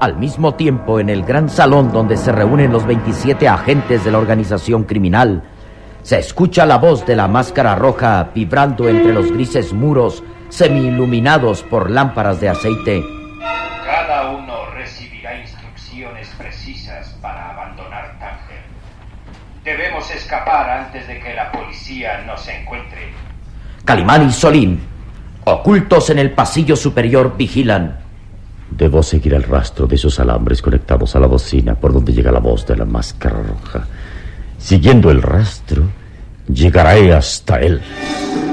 Al mismo tiempo, en el gran salón donde se reúnen los 27 agentes de la organización criminal, se escucha la voz de la Máscara Roja vibrando entre los grises muros semi-iluminados por lámparas de aceite. Cada uno recibirá instrucciones precisas para abandonar Tánger. Debemos escapar antes de que la policía nos encuentre. Calimán y Solín, ocultos en el pasillo superior, vigilan. Debo seguir el rastro de esos alambres conectados a la bocina por donde llega la voz de la Máscara Roja. Siguiendo el rastro, llegaré hasta él.